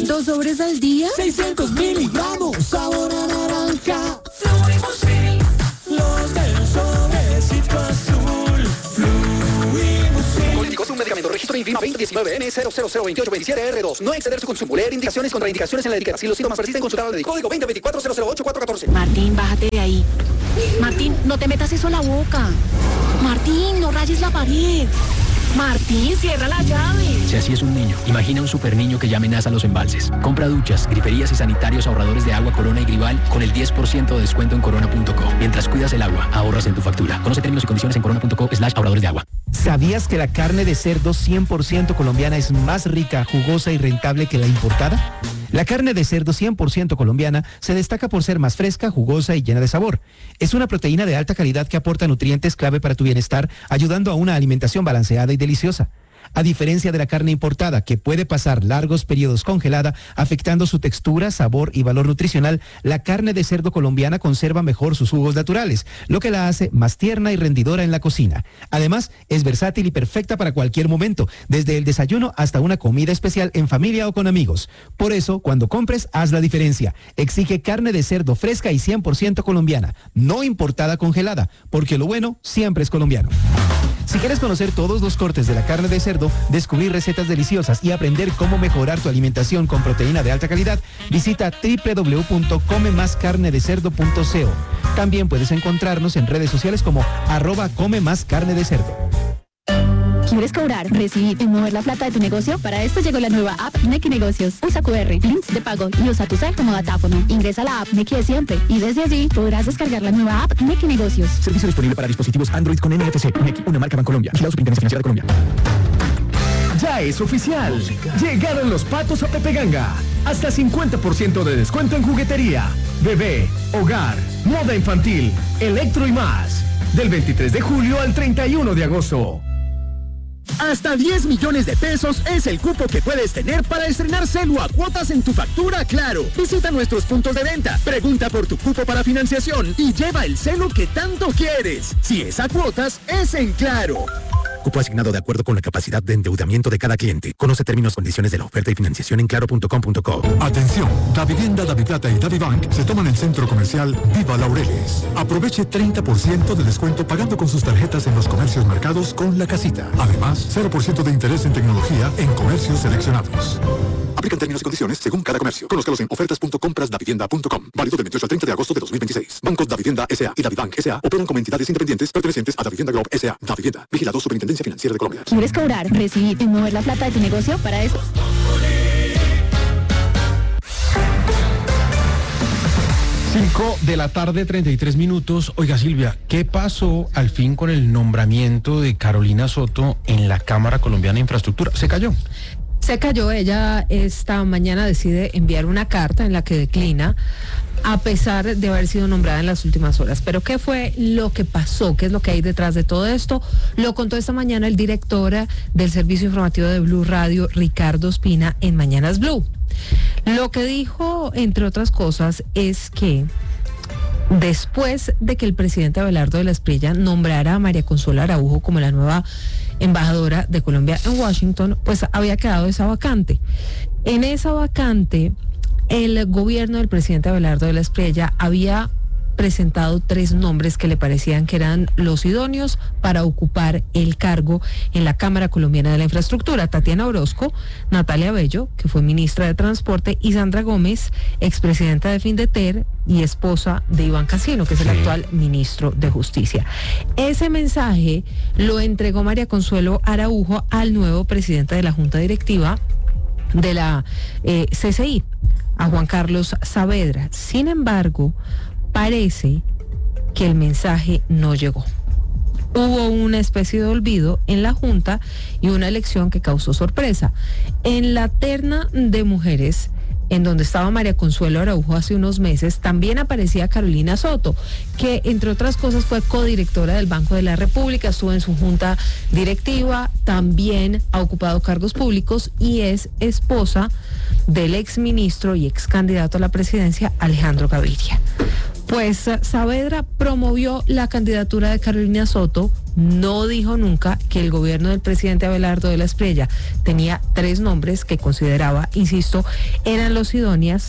¿2 sobres al día? 600 miligramos, sabor a naranja. Fluimusil, los del sobrecito azul. Fluimusil. Políticos, un medicamento, registro INVIMA 2019N002827R2. No exceder su consumo. Leer indicaciones, contraindicaciones en la etiqueta. Si los síntomas persisten, consultar al médico. Código 2024-008414. Martín, bájate de ahí. Martín, no te metas eso en la boca. Martín, no rayes la pared. Martín, cierra la llave. Si así es un niño, imagina un super niño que ya amenaza los embalses. Compra duchas, griferías y sanitarios ahorradores de agua Corona y Grival con el 10% de descuento en corona.co. Mientras cuidas el agua, ahorras en tu factura. Conoce términos y condiciones en corona.co/ahorradores de agua. ¿Sabías que la carne de cerdo 100% colombiana es más rica, jugosa y rentable que la importada? La carne de cerdo 100% colombiana se destaca por ser más fresca, jugosa y llena de sabor. Es una proteína de alta calidad que aporta nutrientes clave para tu bienestar, ayudando a una alimentación balanceada y deliciosa. A diferencia de la carne importada, que puede pasar largos periodos congelada, afectando su textura, sabor y valor nutricional, la carne de cerdo colombiana conserva mejor sus jugos naturales, lo que la hace más tierna y rendidora en la cocina. Además, es versátil y perfecta para cualquier momento, desde el desayuno hasta una comida especial en familia o con amigos. Por eso, cuando compres, haz la diferencia. Exige carne de cerdo fresca y 100% colombiana, no importada congelada, porque lo bueno siempre es colombiano. Si quieres conocer todos los cortes de la carne de cerdo, descubrir recetas deliciosas y aprender cómo mejorar tu alimentación con proteína de alta calidad, visita www.comemascarnedecerdo.co. También puedes encontrarnos en redes sociales como @comemascarnedecerdo. ¿Quieres cobrar, recibir y mover la plata de tu negocio? Para esto llegó la nueva app Nequi Negocios. Usa QR, links de pago y usa tu cel como datáfono. Ingresa a la app Nequi de siempre y desde allí podrás descargar la nueva app Nequi Negocios. Servicio disponible para dispositivos Android con NFC. Nequi, una marca Bancolombia. Vigilado Superintendencia Financiera de Colombia. Ya es oficial. Llegaron los patos a Pepe Ganga. Hasta 50% de descuento en juguetería, bebé, hogar, moda infantil, electro y más. Del 23 de julio al 31 de agosto. Hasta 10 millones de pesos es el cupo que puedes tener para estrenar celu a cuotas en tu factura Claro. Visita nuestros puntos de venta, pregunta por tu cupo para financiación y lleva el celu que tanto quieres. Si es a cuotas, es en Claro. Cupo asignado de acuerdo con la capacidad de endeudamiento de cada cliente. Conoce términos y condiciones de la oferta y financiación en claro.com.co. Atención, Davivienda, Daviplata y Davibank se toman el centro comercial Viva Laureles. Aproveche 30% de descuento pagando con sus tarjetas en los comercios marcados con La Casita. Además, 0% de interés en tecnología en comercios seleccionados. Aplican términos y condiciones según cada comercio. Conózcalos en ofertas.comprasdavivienda.com. Válido del 28 al 30 de agosto de 2026. Bancos Davivienda S.A. y Davibank S.A. operan como entidades independientes pertenecientes a Davivienda Group S.A. Davivienda. Vigilado Superintendencia Financiera de Colombia. ¿Quieres cobrar, recibir y mover la plata de tu negocio? Para esto. 5:33 p.m. Oiga, Silvia, ¿qué pasó al fin con el nombramiento de Carolina Soto en la Cámara Colombiana de Infraestructura? ¿Se cayó? Se cayó. Ella esta mañana decide enviar una carta en la que declina, a pesar de haber sido nombrada en las últimas horas. Pero ¿qué fue lo que pasó? ¿Qué es lo que hay detrás de todo esto? Lo contó esta mañana el director del servicio informativo de Blue Radio, Ricardo Ospina, en Mañanas Blue. Lo que dijo, entre otras cosas, es que después de que el presidente Abelardo de la Espriella nombrara a María Consuelo Araujo como la nueva embajadora de Colombia en Washington, pues había quedado esa vacante. En esa vacante, el gobierno del presidente Abelardo de la Espriella había presentado 3 nombres que le parecían que eran los idóneos para ocupar el cargo en la Cámara Colombiana de la Infraestructura: Tatiana Orozco, Natalia Bello, que fue ministra de Transporte, y Sandra Gómez, expresidenta de Findeter y esposa de Iván Cancino, que es el actual ministro de Justicia. Ese mensaje lo entregó María Consuelo Araujo al nuevo presidente de la Junta Directiva de la CCI, a Juan Carlos Saavedra. Sin embargo, parece que el mensaje no llegó. Hubo una especie de olvido en la Junta y una elección que causó sorpresa. En la terna de mujeres, en donde estaba María Consuelo Araujo hace unos meses, también aparecía Carolina Soto, que entre otras cosas fue codirectora del Banco de la República, estuvo en su junta directiva, también ha ocupado cargos públicos y es esposa del exministro y ex candidato a la presidencia, Alejandro Gaviria. Pues Saavedra promovió la candidatura de Carolina Soto no dijo nunca que el gobierno del presidente Abelardo de la Espriella tenía 3 nombres que consideraba, insisto, eran los idóneos,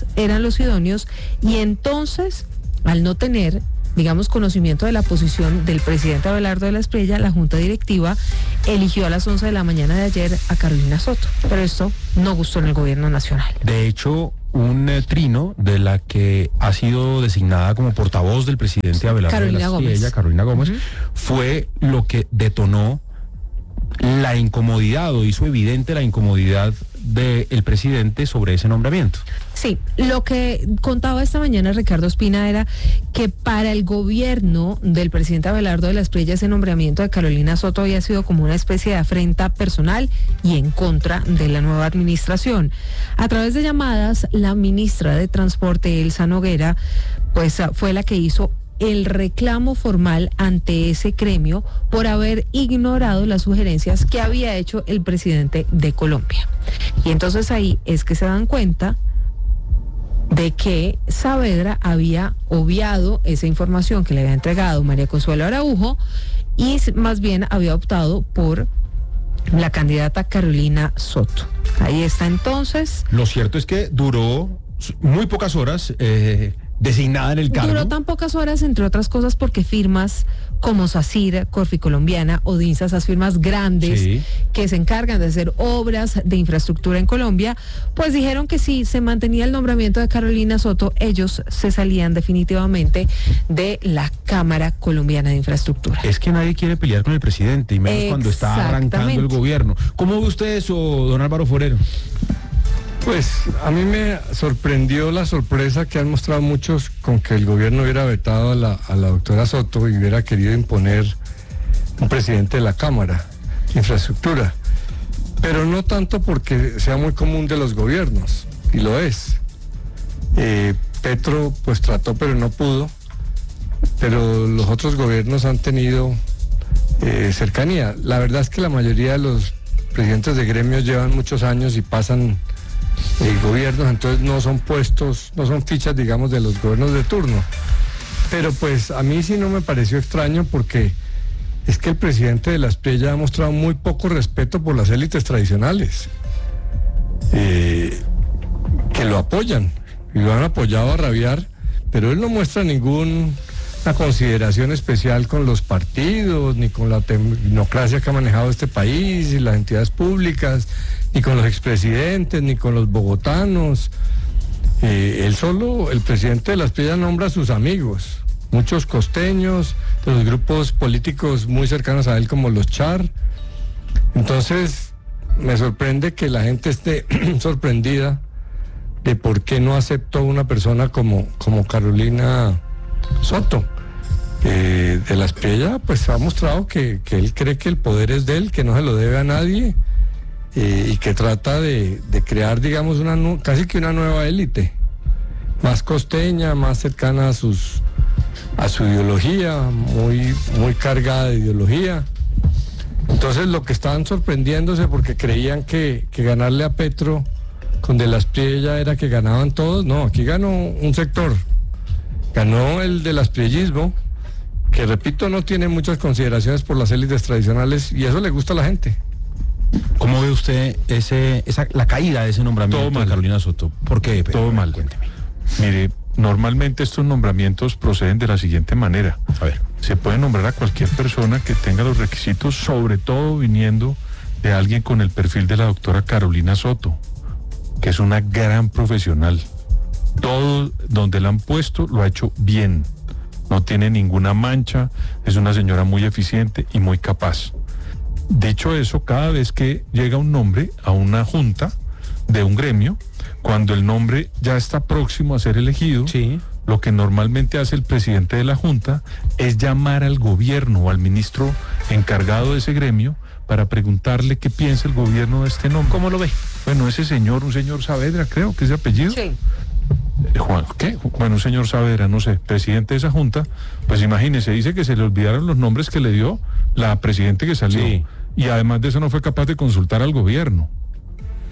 y entonces, al no tener, digamos, conocimiento de la posición del presidente Abelardo de la Espriella, la Junta Directiva eligió a las 11 de la mañana de ayer a Carolina Soto, pero esto no gustó en el gobierno nacional. De hecho, un trino de la que ha sido designada como portavoz del presidente Abelardo de la Espriella, Carolina Gómez, fue lo que detonó la incomodidad, o hizo evidente la incomodidad del presidente sobre ese nombramiento. Sí, lo que contaba esta mañana Ricardo Ospina era que para el gobierno del presidente Abelardo de la Espriella ese nombramiento de Carolina Soto había sido como una especie de afrenta personal y en contra de la nueva administración. A través de llamadas, la ministra de Transporte, Elsa Noguera, pues fue la que hizo el reclamo formal ante ese gremio por haber ignorado las sugerencias que había hecho el presidente de Colombia. Y entonces ahí es que se dan cuenta de que Saavedra había obviado esa información que le había entregado María Consuelo Araujo y más bien había optado por la candidata Carolina Soto. Ahí está entonces. Lo cierto es que duró muy pocas horas designada en el cargo. Duró tan pocas horas, entre otras cosas, porque firmas como SACIR, Corficolombiana, Odinsa, esas firmas grandes que se encargan de hacer obras de infraestructura en Colombia, pues dijeron que si se mantenía el nombramiento de Carolina Soto, ellos se salían definitivamente de la Cámara Colombiana de Infraestructura. Es que nadie quiere pelear con el presidente, y menos cuando está arrancando el gobierno. ¿Cómo ve usted eso, don Álvaro Forero? Pues a mí me sorprendió la sorpresa que han mostrado muchos con que el gobierno hubiera vetado a la doctora Soto y hubiera querido imponer un presidente de la Cámara de Infraestructura. Pero no tanto porque sea muy común de los gobiernos, y lo es. Petro pues trató pero no pudo, pero los otros gobiernos han tenido cercanía. La verdad es que la mayoría de los presidentes de gremios llevan muchos años y pasan gobiernos, entonces no son puestos, no son fichas, digamos, de los gobiernos de turno. Pero pues a mí sí no me pareció extraño, porque es que el presidente de la Espriella ha mostrado muy poco respeto por las élites tradicionales, que lo apoyan y lo han apoyado a rabiar, pero él no muestra ninguna consideración especial con los partidos, ni con la democracia que ha manejado este país y las entidades públicas, ni con los expresidentes, ni con los bogotanos. El presidente de la Espriella nombra a sus amigos, muchos costeños, de los grupos políticos muy cercanos a él, como los Char. Entonces, me sorprende que la gente esté sorprendida de por qué no aceptó una persona como Carolina Soto. De la Espriella, pues ha mostrado que él cree que el poder es de él, que no se lo debe a nadie, y que trata de crear, digamos, casi que una nueva élite, más costeña, más cercana a su ideología, muy cargada de ideología. Entonces, lo que estaban sorprendiéndose porque creían que ganarle a Petro con de la Espriella era que ganaban todos, no, aquí ganó un sector, ganó el del aspriellismo, que repito, no tiene muchas consideraciones por las élites tradicionales, y eso le gusta a la gente. ¿Cómo ve usted la caída de ese nombramiento de Carolina Soto? ¿Por qué? Todo mal. Cuénteme. Mire, normalmente estos nombramientos proceden de la siguiente manera. A ver. Se puede nombrar a cualquier persona que tenga los requisitos, sobre todo viniendo de alguien con el perfil de la doctora Carolina Soto, que es una gran profesional. Todo donde la han puesto lo ha hecho bien. No tiene ninguna mancha, es una señora muy eficiente y muy capaz. Dicho eso, cada vez que llega un nombre a una junta de un gremio, cuando el nombre ya está próximo a ser elegido, lo que normalmente hace el presidente de la junta es llamar al gobierno o al ministro encargado de ese gremio para preguntarle qué piensa el gobierno de este nombre. ¿Cómo lo ve? Bueno, ese señor, un señor Saavedra, creo que es de apellido. Sí. Bueno, un señor Saavedra, no sé, presidente de esa junta, pues imagínese, dice que se le olvidaron los nombres que le dio la presidente que salió. Sí. Y además de eso no fue capaz de consultar al gobierno.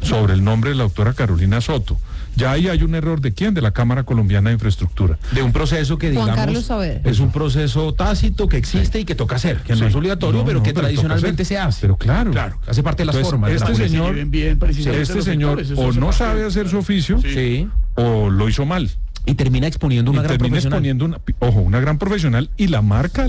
sobre el nombre de la doctora Carolina Soto. Ya ahí hay un error de quién, de la Cámara Colombiana de Infraestructura. De un proceso que, Juan digamos, Carlos Saavedra. es un proceso tácito que existe y que toca hacer, que no es obligatorio, pero que tradicionalmente se hace. Pero claro, hace parte de las entonces, formas. Este señor o no sabe hacer su oficio, o lo hizo mal. Y termina exponiendo una gran profesional. Una gran profesional y la marca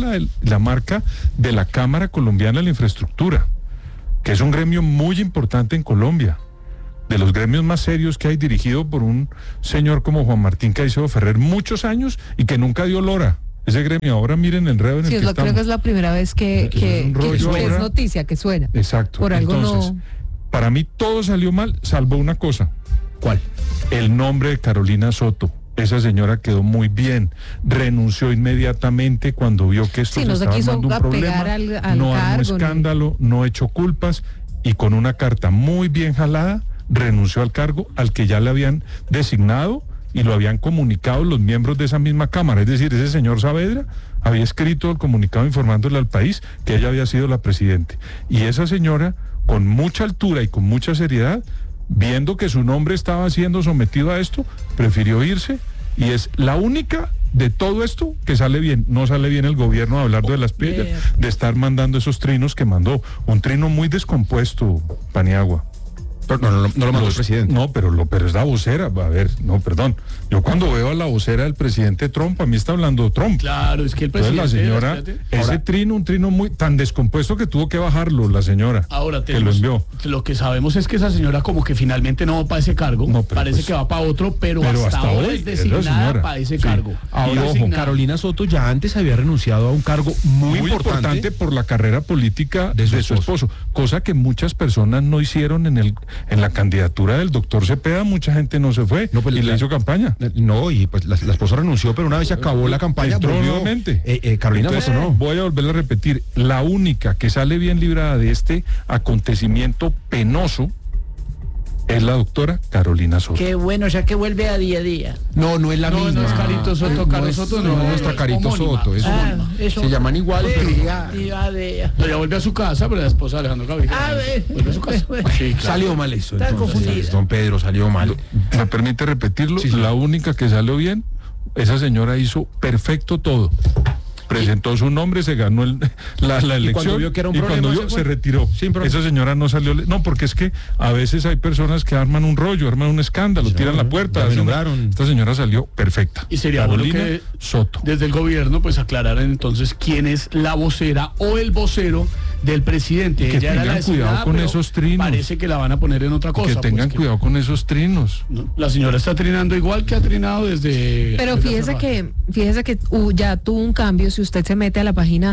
de la Cámara Colombiana de la Infraestructura, que es un gremio muy importante en Colombia, de los gremios más serios que hay, dirigido por un señor como Juan Martín Caicedo Ferrer, muchos años, y que nunca dio lora. Ese gremio, ahora miren el enredo en el que estamos. Creo que es la primera vez que es noticia, que suena. Exacto. Por algo entonces, para mí todo salió mal, salvo una cosa. ¿Cuál? El nombre de Carolina Soto. Esa señora quedó muy bien, renunció inmediatamente cuando vio que esto se estaba armando un problema, no armó escándalo, no echó culpas, y con una carta muy bien jalada renunció al cargo al que ya le habían designado y lo habían comunicado los miembros de esa misma Cámara. Es decir, ese señor Saavedra había escrito el comunicado informándole al país que ella había sido la presidente. Y esa señora, con mucha altura y con mucha seriedad, viendo que su nombre estaba siendo sometido a esto, prefirió irse, y es la única de todo esto que sale bien. No sale bien el gobierno, hablando de las Espriella, de estar mandando esos trinos que mandó. Un trino muy descompuesto, Paniagua. Pero no lo mandó el presidente. No, pero es la vocera. A ver, no, perdón. Yo cuando veo a la vocera del presidente Trump, a mí está hablando Trump. Claro, es que el presidente... Entonces la señora, un trino muy tan descompuesto que tuvo que bajarlo la señora. Ahora que lo envió. Lo que sabemos es que esa señora como que finalmente no va para ese cargo. No, parece que va para otro, pero hasta ahora es designada para ese cargo. Ahora, ojo, Carolina Soto ya antes había renunciado a un cargo muy importante por la carrera política de su esposo. Cosa que muchas personas no hicieron en la candidatura del doctor Cepeda. Mucha gente no se fue y le hizo campaña. No, y pues la esposa renunció, pero una vez se acabó la campaña, nuevamente. Carolina Soto no. Voy a volver a repetir, la única que sale bien librada de este acontecimiento penoso es la doctora Carolina Soto. Qué bueno, ya que vuelve a día a día. No es la misma. No es Carito Soto, Carlos Soto no es nuestra Carito Soto. Se llaman igual. Ya vuelve a su casa, pero la esposa de Alejandro Gaviria. Vuelve a su casa. Sí, claro. Salió mal eso. Entonces, don Pedro, salió mal. ¿Me permite repetirlo? Sí. La única que salió bien, esa señora hizo perfecto todo. Presentó su nombre, se ganó la elección, cuando vio que era un problema, cuando vio, se retiró. Esa señora no salió. No, porque es que a veces hay personas que arman un rollo, arman un escándalo, tiran la puerta. Esta señora salió perfecta. Y sería Carolina bueno que Soto. Desde el gobierno pues aclararan entonces quién es la vocera o el vocero del presidente. Que ella tengan cuidado con esos trinos. Parece que la van a poner en otra cosa. Que tengan cuidado con esos trinos. La señora está trinando igual que ha trinado desde... Pero fíjese que ya tuvo un cambio. Si usted se mete a la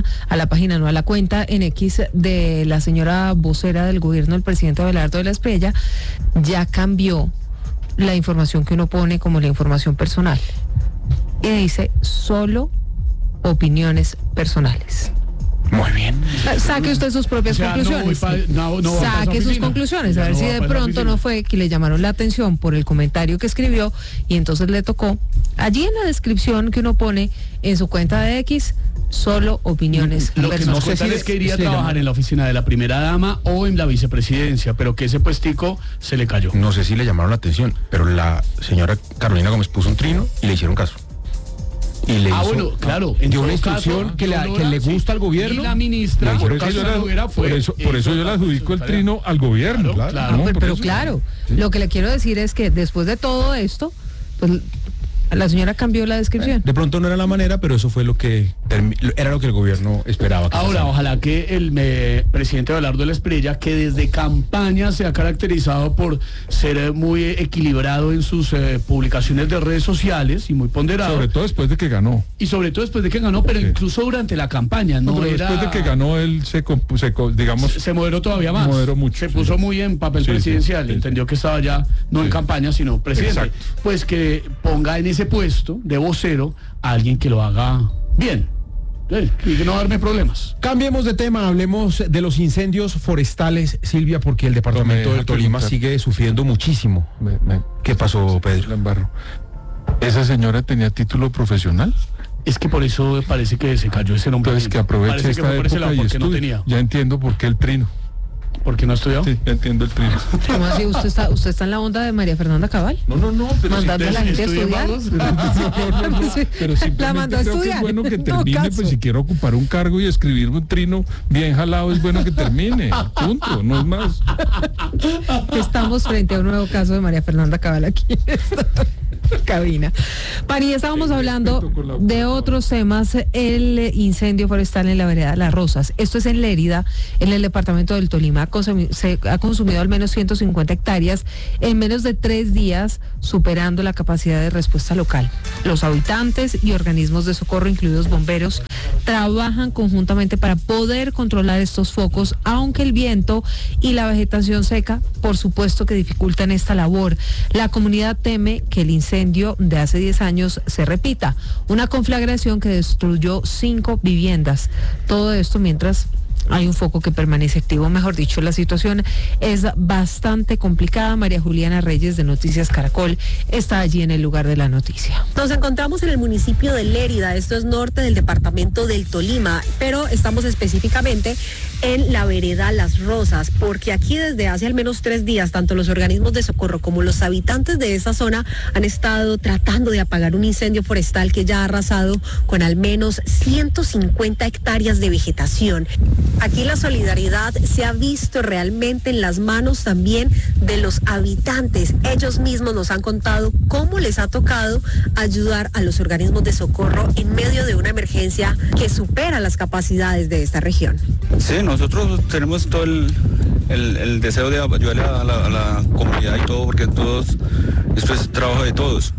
cuenta en X de la señora vocera del gobierno del presidente Abelardo de la Espriella, ya cambió la información que uno pone como la información personal. Y dice solo opiniones personales. Muy bien. Saque usted sus propias conclusiones. Saque sus conclusiones, a ver si de pronto no fue que le llamaron la atención por el comentario que escribió y entonces le tocó. Allí en la descripción que uno pone en su cuenta de X, solo opiniones personales. Lo que nos cuentan es que iría a trabajar en la oficina de la primera dama o en la vicepresidencia, pero que ese puestico se le cayó. No sé si le llamaron la atención, pero la señora Carolina Gómez puso un trino y le hicieron caso. Y le hizo, bueno, claro, dio una instrucción que le gusta al gobierno. Y la ministra, por eso yo le adjudico el trino al gobierno. Claro. Pero claro, lo que le quiero decir es que después de todo esto, pues la señora cambió la descripción. De pronto no era la manera, pero eso fue lo que el gobierno esperaba. Ahora, ojalá que el presidente Abelardo de la Espriella, que desde campaña se ha caracterizado por ser muy equilibrado en sus publicaciones de redes sociales y muy ponderado. Sobre todo después de que ganó. Pero incluso durante la campaña. Después de que ganó, él se moderó todavía más. Moderó mucho. Se puso muy en papel presidencial. Entendió que estaba ya no en campaña, sino presidente. Exacto. Pues que ponga en ese puesto de vocero a alguien que lo haga bien y que no darme problemas. Cambiemos de tema, hablemos de los incendios forestales, Silvia, porque el departamento del Tolima sigue sufriendo muchísimo. ¿Qué pasó, Pedro? ¿Esa señora tenía título profesional? Es que por eso parece que se cayó ese nombre. Entonces que aproveche esta época y estudie. Ya entiendo por qué el trino. ¿Por qué no ha estudiado? Sí, entiendo el trino. ¿Cómo así? ¿Usted está en la onda de María Fernanda Cabal? No, pero mandando a la gente a estudiar. Pero la mandó a creo estudiar. que es bueno que termine, pues si quiero ocupar un cargo y escribir un trino bien jalado, es bueno que termine. Punto, no es más. Estamos frente a un nuevo caso de María Fernanda Cabal aquí en esta cabina. María, estábamos hablando de otros temas. El incendio forestal en la vereda Las Rosas. Esto es en Lérida, en el departamento del Tolima. Se ha consumido al menos 150 hectáreas en menos de 3 días, superando la capacidad de respuesta local. Los habitantes y organismos de socorro, incluidos bomberos, trabajan conjuntamente para poder controlar estos focos, aunque el viento y la vegetación seca, por supuesto que dificultan esta labor. La comunidad teme que el incendio de hace 10 años se repita, una conflagración que destruyó 5 viviendas. Todo esto mientras hay un foco que permanece activo. Mejor dicho, la situación es bastante complicada. María Juliana Reyes, de Noticias Caracol, está allí en el lugar de la noticia. Nos encontramos en el municipio de Lérida, esto es norte del departamento del Tolima, pero estamos específicamente en la vereda Las Rosas, porque aquí desde hace al menos 3 días, tanto los organismos de socorro como los habitantes de esa zona han estado tratando de apagar un incendio forestal que ya ha arrasado con al menos 150 hectáreas de vegetación. Aquí la solidaridad se ha visto realmente en las manos también de los habitantes. Ellos mismos nos han contado cómo les ha tocado ayudar a los organismos de socorro en medio de una emergencia que supera las capacidades de esta región. Sí, nosotros tenemos todo el deseo de ayudarle a la comunidad y todo, porque esto es trabajo de todos.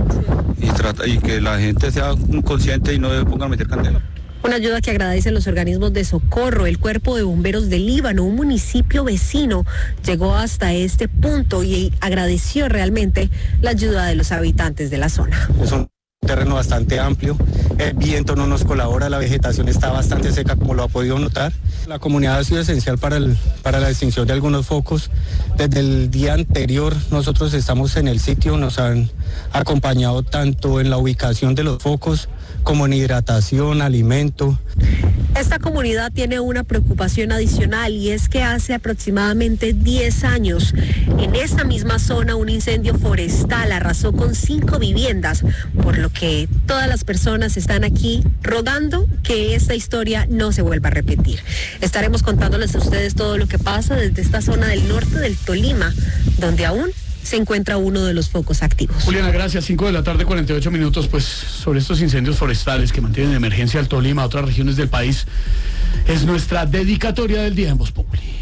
Y que la gente sea consciente y no se ponga a meter candela. Una ayuda que agradecen los organismos de socorro. El Cuerpo de Bomberos de Líbano, un municipio vecino, llegó hasta este punto y agradeció realmente la ayuda de los habitantes de la zona. Es un terreno bastante amplio, el viento no nos colabora, la vegetación está bastante seca, como lo ha podido notar. La comunidad ha sido esencial para la extinción de algunos focos. Desde el día anterior nosotros estamos en el sitio, nos han acompañado tanto en la ubicación de los focos como en hidratación, alimento. Esta comunidad tiene una preocupación adicional y es que hace aproximadamente 10 años en esta misma zona un incendio forestal arrasó con 5 viviendas, por lo que todas las personas están aquí rogando que esta historia no se vuelva a repetir. Estaremos contándoles a ustedes todo lo que pasa desde esta zona del norte del Tolima, donde aún se encuentra uno de los focos activos. Juliana, gracias. 5:48 p.m, pues sobre estos incendios forestales que mantienen en emergencia al Tolima a otras regiones del país, es nuestra dedicatoria del día en Voz Populi.